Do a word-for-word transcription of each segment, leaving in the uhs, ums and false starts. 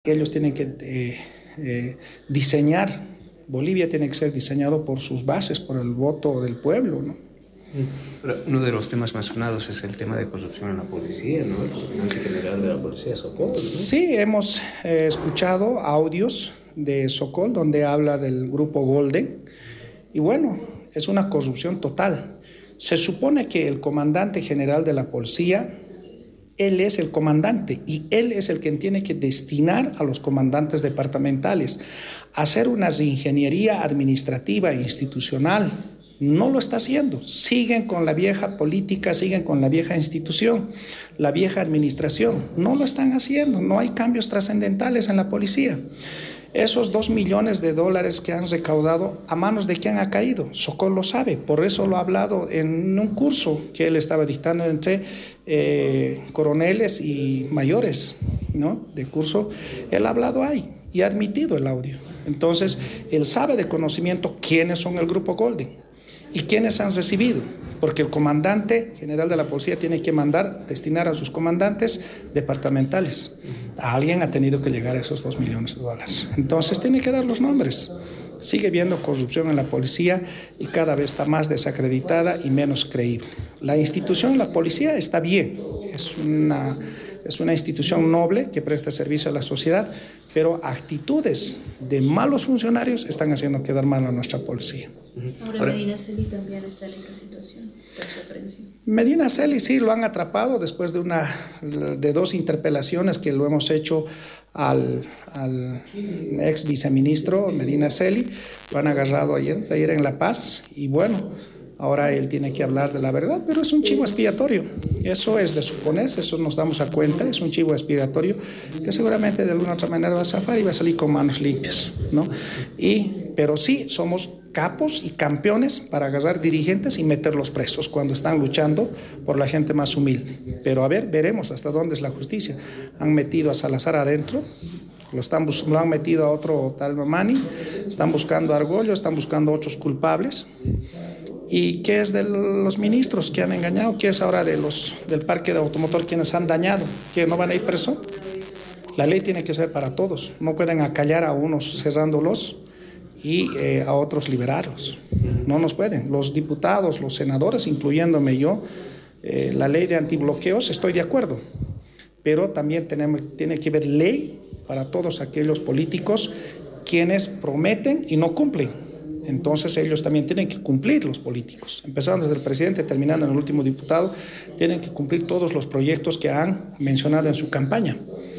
Ellos tienen que eh, eh, diseñar, Bolivia tiene que ser diseñado por sus bases, por el voto del pueblo, ¿no? Pero uno de los temas más sonados es el tema de corrupción en la policía, ¿no? El comandante general de la policía, Sokol, ¿no? Sí, hemos eh, escuchado audios de Sokol donde habla del grupo Golden y bueno, es una corrupción total. Se supone que el comandante general de la policía, él es el comandante y él es el que tiene que destinar a los comandantes departamentales a hacer una ingeniería administrativa e institucional. No lo está haciendo. Siguen con la vieja política, siguen con la vieja institución, la vieja administración. No lo están haciendo. No hay cambios trascendentales en la policía. Esos dos millones de dólares que han recaudado, ¿a manos de quién ha caído? Sokol lo sabe, por eso lo ha hablado en un curso que él estaba dictando entre eh, coroneles y mayores, ¿no? De curso, él ha hablado ahí y ha admitido el audio. Entonces, él sabe de conocimiento quiénes son el grupo Golden y quiénes han recibido, porque el comandante general de la policía tiene que mandar, destinar a sus comandantes departamentales. A alguien ha tenido que llegar a esos dos millones de dólares. Entonces tiene que dar los nombres. Sigue habiendo corrupción en la policía y cada vez está más desacreditada y menos creíble. La institución, la policía, está bien, es una, es una institución noble que presta servicio a la sociedad, pero actitudes de malos funcionarios están haciendo quedar mal a nuestra policía. Ahora Medina Celi también está en esa situación, Medina Celi sí lo han atrapado después de, una, de dos interpelaciones que lo hemos hecho al, al ex viceministro Medina Celi. Lo han agarrado ayer, ayer en La Paz y bueno, ahora él tiene que hablar de la verdad, pero es un chivo expiatorio. Eso es de suponerse, eso nos damos a cuenta, es un chivo expiatorio que seguramente de alguna otra manera va a zafar y va a salir con manos limpias, ¿no? Y, pero sí, somos capos y campeones para agarrar dirigentes y meterlos presos cuando están luchando por la gente más humilde. Pero a ver, veremos hasta dónde es la justicia. Han metido a Salazar adentro, lo, están, lo han metido a otro tal Mamani, están buscando a Argollo, están buscando a otros culpables. ¿Y qué es de los ministros que han engañado? ¿Qué es ahora de los, del parque de automotor quienes han dañado? ¿Que no van a ir presos? La ley tiene que ser para todos. No pueden acallar a unos cerrándolos y eh, a otros liberarlos. No nos pueden. Los diputados, los senadores, incluyéndome yo, eh, la ley de antibloqueos, estoy de acuerdo. Pero también tenemos, tiene que haber ley para todos aquellos políticos quienes prometen y no cumplen. Entonces ellos también tienen que cumplir, los políticos, empezando desde el presidente, terminando en el último diputado, tienen que cumplir todos los proyectos que han mencionado en su campaña.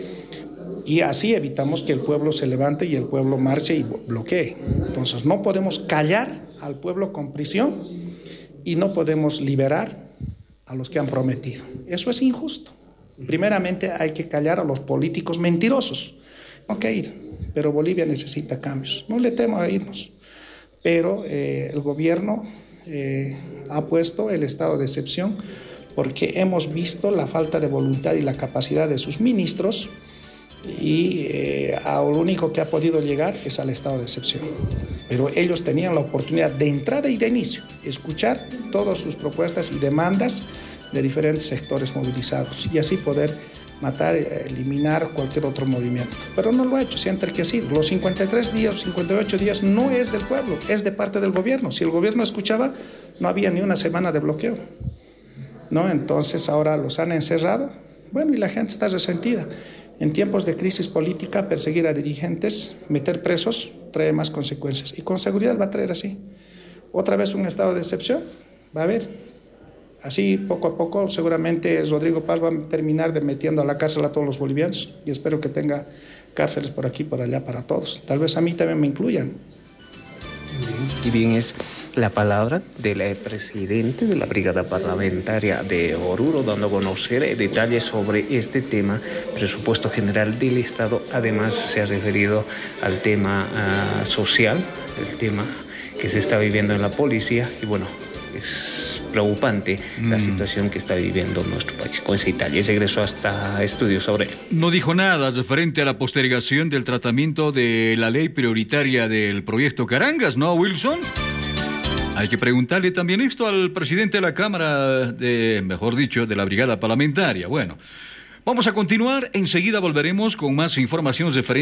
Y así evitamos que el pueblo se levante y el pueblo marche y bloquee. Entonces no podemos callar al pueblo con prisión y no podemos liberar a los que han prometido. Eso es injusto. Primeramente hay que callar a los políticos mentirosos. No hay que ir, pero Bolivia necesita cambios. No le temo a irnos. Pero eh, el gobierno eh, ha puesto el estado de excepción porque hemos visto la falta de voluntad y la capacidad de sus ministros y eh, a lo único que ha podido llegar es al estado de excepción. Pero ellos tenían la oportunidad de entrada y de inicio, escuchar todas sus propuestas y demandas de diferentes sectores movilizados y así poder matar, eliminar cualquier otro movimiento. Pero no lo ha hecho, se ha enterquecido. Los cincuenta y tres días, cincuenta y ocho días no es del pueblo, es de parte del gobierno. Si el gobierno escuchaba, no había ni una semana de bloqueo, ¿no? Entonces ahora los han encerrado, bueno, y la gente está resentida. En tiempos de crisis política, perseguir a dirigentes, meter presos, trae más consecuencias. Y con seguridad va a traer así. Otra vez un estado de excepción, va a haber. Así, poco a poco, seguramente Rodrigo Paz va a terminar de metiendo a la cárcel a todos los bolivianos y espero que tenga cárceles por aquí, por allá, para todos. Tal vez a mí también me incluyan. Y bien, es la palabra del presidente de la Brigada Parlamentaria de Oruro, dando a conocer detalles sobre este tema, presupuesto general del Estado. Además, se ha referido al tema uh, social, el tema que se está viviendo en la policía y bueno, es preocupante mm. la situación que está viviendo nuestro país con esa Italia. Regresó hasta estudios sobre él. No dijo nada referente a la postergación del tratamiento de la ley prioritaria del proyecto Carangas, ¿no, Wilson? Hay que preguntarle también esto al presidente de la Cámara, de, mejor dicho, de la Brigada Parlamentaria. Bueno, Vamos a continuar, enseguida volveremos con más información referente